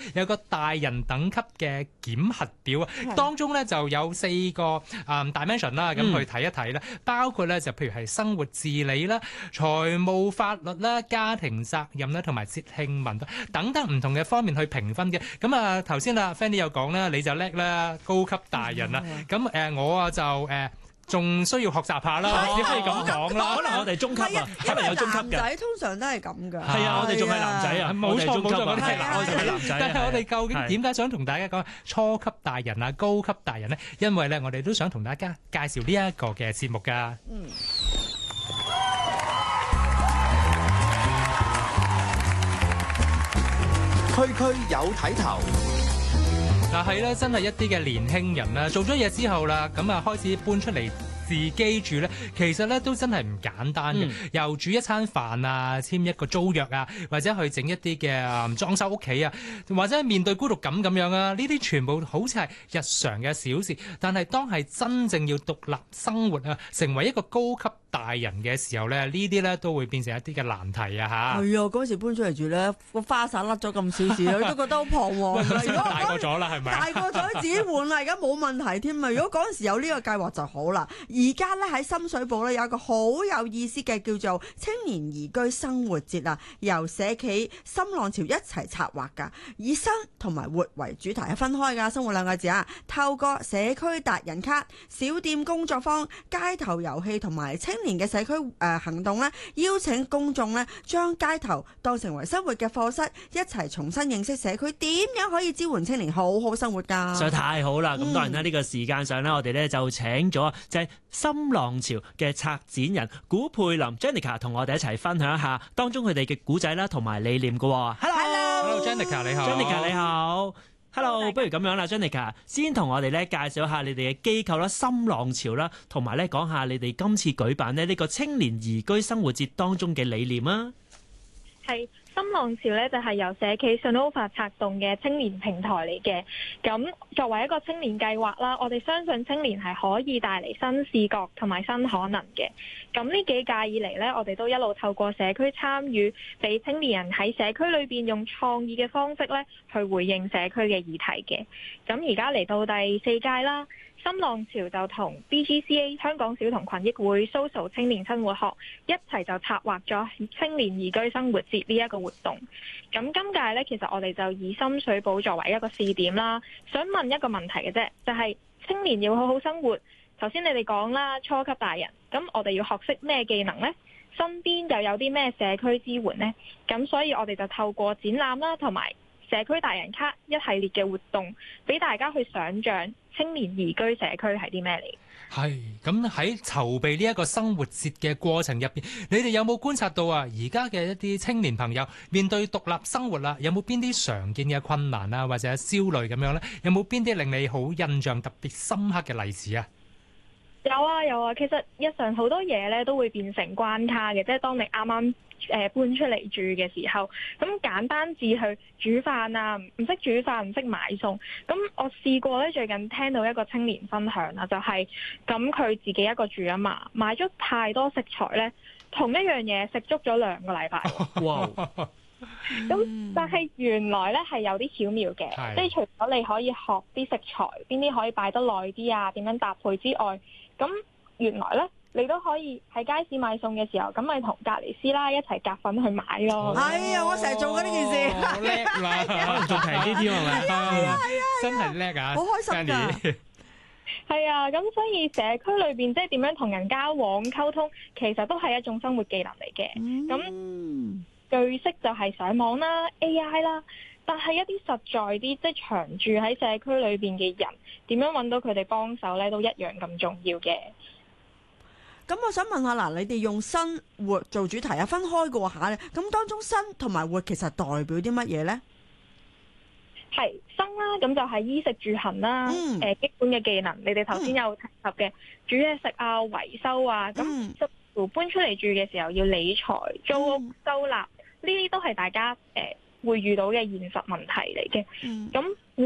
有個大人等級嘅檢核表啊，當中咧就有4個dimension 啦，咁去睇一睇啦，包括咧就譬如係生活自理啦、財務法律啦、家庭責任啦，同埋節慶文化等等唔同嘅方面去評分嘅。咁啊頭先啊 Fanny 有講啦，你就叻啦，高級大人啦。咁我啊就仲需要學習下啦，只可以咁講啦。 可能我哋中級啊，可能有中級嘅。 男仔通常都係咁噶。 係啊，我哋仲係男仔啊， 冇錯冇錯，我哋係男仔。 但係我哋究竟點解想同大家講初級大人啊、高級大人咧？因為咧，我哋都想同大家介紹呢一個嘅節目㗎。 區區有睇頭。 嗱係啦，真係一啲嘅年輕人啦，做咗嘢之後啦，咁啊開始搬出嚟自己住咧，其實咧都真係唔簡單嘅。又煮一餐飯啊，簽一個租約啊，或者去整一啲嘅裝修屋企啊，或者面對孤獨感咁樣啊，呢啲全部好似係日常嘅小事。但係當係真正要獨立生活啊，成為一個高級大人嘅時候咧，呢啲咧都會變成一啲嘅難題啊嚇。 係啊，嗰時搬出嚟住咧，個花灑甩咗咁少事，都覺得好彷徨。如果大個咗啦，係咪？ 大個咗自己換啦，而家冇問題添啊！如果嗰陣時有呢個計劃就好啦。而家咧喺深水埗咧有一個好有意思嘅叫做青年宜居生活節啊，由社企深浪潮一齊策劃㗎，以生同埋活為主題係分開㗎。生活兩個字啊，透過社區達人卡、小店工作坊、街頭遊戲同埋青年嘅社區行動咧，邀請公眾咧將街頭當成為生活嘅課室，一齊重新認識社區，點樣可以支援青年好好生活㗎？ 實在太好啦！咁當然啦，呢個時間上咧，我哋咧就請咗就係深浪潮嘅策展人古佩琳 Janica 同我哋一齊分享一下當中佢哋嘅故仔啦，同埋理念嘅。 Hello Janica 你好 ，Janica 你好。Hello， 不如咁樣啦 ，Janica 先同我哋咧介紹下你哋嘅機構啦，深浪潮啦，同埋咧講下你哋今次舉辦呢個青年宜居生活節當中嘅理念啊。 係深浪潮咧，就係由社企 Sonova 策動嘅青年平台嚟嘅。咁作為一個青年計劃啦，我哋相信青年係可以帶嚟新視覺同埋新可能嘅。咁呢幾屆以嚟咧，我哋都一路透過社區參與，俾青年人喺社區裏邊用創意嘅方式咧，去回應社區嘅議題嘅。咁而家嚟到第4屆啦。深浪潮就同 BGCA 香港小童群益會 Social 青年生活學一齊就策劃咗青年宜居生活節呢一個活動。咁今屆呢，其實我哋就以深水埗作為一個試點啦。想問一個問題嘅啫，就係青年要好好生活。頭先你哋講啦，初級大人，咁我哋要學識咩技能呢？身邊又有啲咩社區支援呢？咁所以我哋就透過展覽啦，同埋社區大人卡一系列嘅活動，俾大家去想像青年宜居社區係啲咩嚟？ 係咁喺籌備呢一個生活節嘅過程入邊，你哋有冇觀察到啊？而家嘅一啲青年朋友面對獨立生活啦，有冇邊啲常見嘅困難啊，或者焦慮咁樣呢？有冇邊啲令你好印象特別深刻嘅例子啊？ 有啊，其實日常好多嘢咧都會變成關卡嘅，即係當你啱啱搬出嚟住嘅時候，咁簡單至去煮飯啊，唔識煮飯，唔識買餸。咁我試過咧，最近聽到一個青年分享啦，就係咁佢自己一個住啊嘛，買咗太多食材咧，同一樣嘢食足咗2個禮拜。 哇！ 咁但係原來咧係有啲巧妙嘅，即係除咗你可以學啲食材邊啲可以擺得耐啲啊，點樣搭配之外，咁原來咧你都可以喺街市買餸嘅時候，咁咪同隔離師奶一齊夾份去買咯。 係啊，我成日做緊呢件事， 好叻啦， 可能仲平啲添係咪？ 係啊， 真係叻啊！ 好開心㗎。係啊，咁所以社區裏邊即係點樣同人交往溝通，其實都係一種生活技能嚟嘅。咁據悉就係上網啦、AI 啦，但係一啲實在啲，即係長住喺社區裏邊嘅人，點樣揾到佢哋幫手呢？都一樣咁重要嘅。 咁我想問下嗱，你哋用生活做主題啊，分開過下咧，咁當中生同埋活其實代表啲乜嘢呢？ 係生啦，咁就係衣食住行啦，基本嘅技能，你哋頭先有提及嘅煮嘢食啊、維修啊，咁搬出嚟住嘅時候要理財、租屋、收納，呢啲都係大家會遇到嘅現實問題嚟嘅。咁活呢，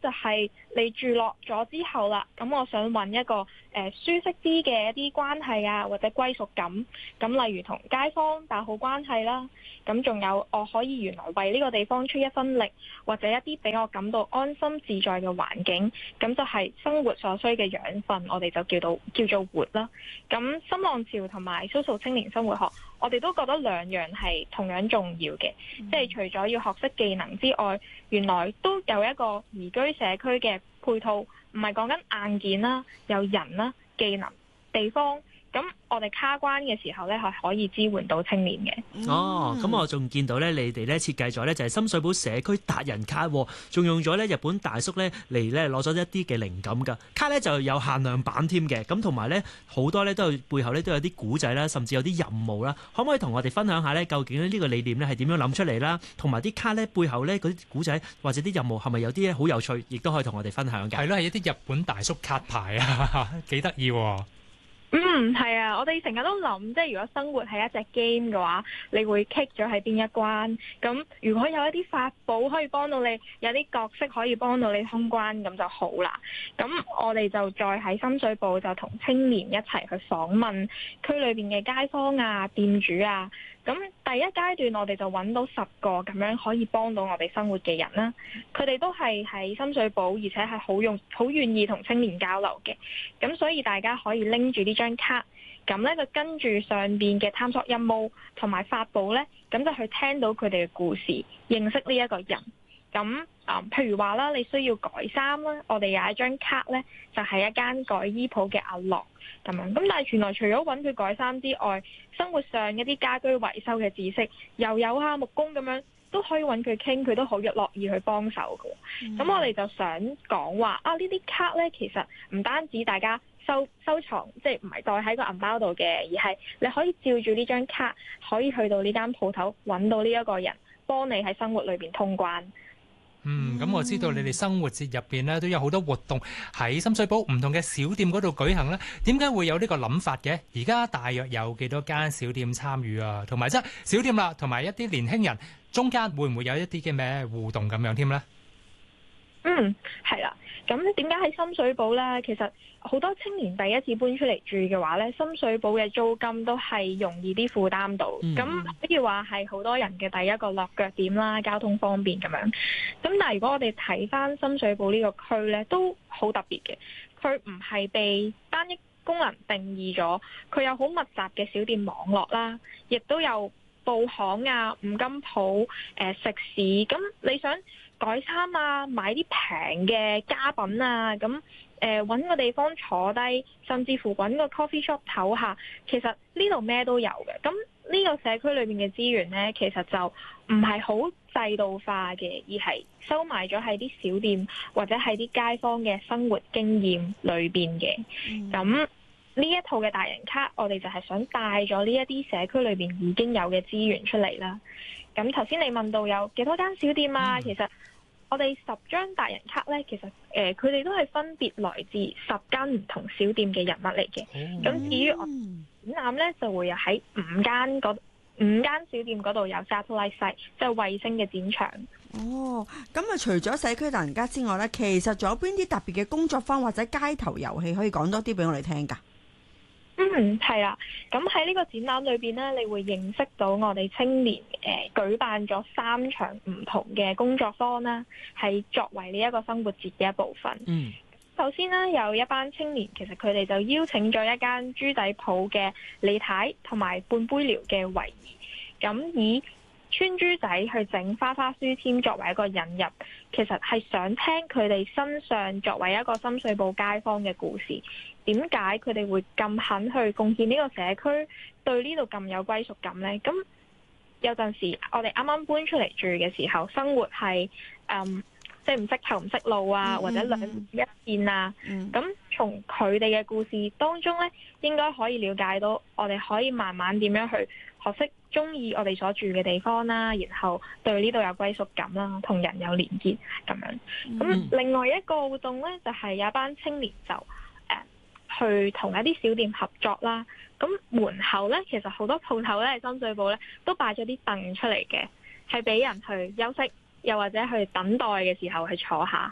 就係你住落咗之後啦，咁我想揾一個舒適啲嘅一啲關係啊，或者歸屬感。咁例如同街坊打好關係啦，咁仲有我可以原來為呢個地方出一分力，或者一啲俾我感到安心自在嘅環境，咁就係生活所需嘅養分，我哋就叫做活啦。咁新浪潮同埋 SOSO 青年生活學，我哋都覺得兩樣係同樣重要嘅，即係除咗要學識技能之外，原來都有一個宜居社區嘅配套，唔係講緊硬件啦，有人啦、技能、地方。咁我哋卡關嘅時候咧，係可以支援到青年嘅。 哦，咁我仲見到咧，你哋咧設計咗咧就係深水埗社區達人卡，仲用咗咧日本大叔咧嚟咧攞咗一啲嘅靈感㗎。卡咧就有限量版添嘅，咁同埋咧好多咧都有背後咧都有啲古仔啦，甚至有啲任務啦。可唔可以同我哋分享下咧，究竟呢個理念咧係點樣諗出嚟啦？同埋啲卡咧背後咧嗰啲古仔或者啲任務係咪有啲好有趣，亦都可以同我哋分享㗎？ 係咯，係一啲日本大叔卡牌啊，幾得意喎！ 係啊，我哋成日都諗，即係如果生活係一隻 game 嘅話，你會棘咗喺邊一關？咁如果有一啲法寶可以幫到你，有啲角色可以幫到你通關，咁就好啦。咁我哋就再喺深水埗就同青年一齊去訪問區裏邊嘅街坊啊、店主啊。咁第一階段我哋就揾到10個咁樣可以幫到我哋生活嘅人啦，佢哋都係喺深水埗，而且係好願意同青年交流嘅。咁所以大家可以拎住呢張卡，咁呢就跟住上邊嘅探索任務同埋法寶呢，咁就去聽到佢哋嘅故事，認識呢一個人。咁譬如話啦，你需要改衫啦，我哋有一張卡呢，就係一間改衣鋪嘅阿樂咁樣。咁但係原來除咗揾佢改衫之外，生活上一啲家居維修嘅知識，又有木工咁樣，都可以揾佢傾，佢都好樂意去幫手嘅。咁我哋就想講話呢啲卡呢，其實唔單止大家收藏，即係唔係袋喺個銀包度嘅，而係你可以照住呢張卡，可以去到呢間鋪頭揾到呢一個人，幫你喺生活裏邊通關。 咁我知道你哋生活節入邊咧都有好多活動喺深水埗唔同嘅小店嗰度舉行咧。點解會有呢個諗法嘅？而家大約有幾多間小店參與啊？同埋即係小店啦，同埋一啲年輕人中間會唔會有一啲嘅咩互動咁樣添呢？ 係啦。咁點解喺深水埗呢？其實好多青年第一次搬出嚟住嘅話呢，深水埗嘅租金都係容易啲負擔到。咁可以話係好多人嘅第一個落腳點啦，交通方便咁樣。咁但係如果我哋睇翻深水埗呢個區呢，都好特別嘅。佢唔係被單一功能定義咗，佢有好密集嘅小店網絡啦，亦都有布行啊、五金鋪、食肆。咁你想改衫啊，買啲平嘅家品啊，咁揾個地方坐低，甚至乎揾個 coffee shop 唞下，其實呢度咩都有嘅。咁呢個社區裏面嘅資源呢，其實就唔係好制度化嘅，而係收埋咗喺啲小店或者係啲街坊嘅生活經驗裏邊嘅。咁呢一套嘅大人卡，我哋就係想帶咗呢一啲社區裏邊已經有嘅資源出嚟啦。咁頭先你問到有幾多間小店啊？其實我哋10張大人卡呢，其實佢哋都係分別來自10間唔同小店嘅人物嚟嘅。咁至於我展覽呢，就會有喺5間小店嗰度有 satellite site，即係衛星嘅展場。 咁啊，除咗社區大人卡之外呢，其實仲有邊啲特別嘅工作坊或者街頭遊戲可以講多啲俾我哋聽㗎？ 係啦，咁喺呢個展覽裏邊呢，你會認識到我哋青年舉辦咗3場唔同嘅工作坊啦，係作為呢一個生活節嘅一部分。首先呢，有一班青年，其實佢哋就邀請咗一間豬仔鋪嘅李太同埋半杯寮嘅維兒，咁以穿豬仔去整花花書籤作為一個引入，其實係想聽佢哋身上作為一個深水埗街坊嘅故事。點解佢哋會咁肯去貢獻呢個社區，對呢度咁有歸屬感呢？咁有陣時我哋啱啱搬出嚟住嘅時候，生活係即係唔識頭唔識路啊，或者兩一線啊。咁從佢哋嘅故事當中呢，應該可以了解到我哋可以慢慢點樣去學識中意我哋所住嘅地方啦，然後對呢度有歸屬感啦，同人有連結咁樣。咁另外一個活動呢，就係有一班青年就去同一啲小店合作啦。咁門口呢，其實好多鋪頭呢，喺深水埗呢都擺咗啲凳出嚟嘅，係俾人去休息，又或者去等待嘅時候去坐下。咁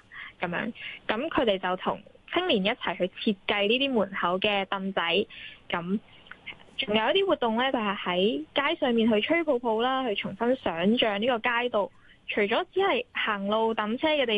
咁樣。咁佢哋就同青年一齊去設計呢啲門口嘅凳仔。咁仲有一啲活動呢，就係喺街上面去吹泡泡啦，去重新想像呢個街道，除咗只係行路等車嘅地